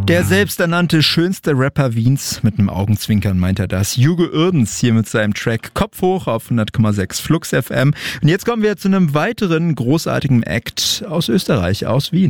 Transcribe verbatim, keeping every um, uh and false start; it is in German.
Der selbsternannte schönste Rapper Wiens, mit einem Augenzwinkern meint er das. Hugo Irdens hier mit seinem Track Kopf hoch auf hundert Komma sechs Flux F M. Und jetzt kommen wir zu einem weiteren großartigen Act aus Österreich, aus Wien.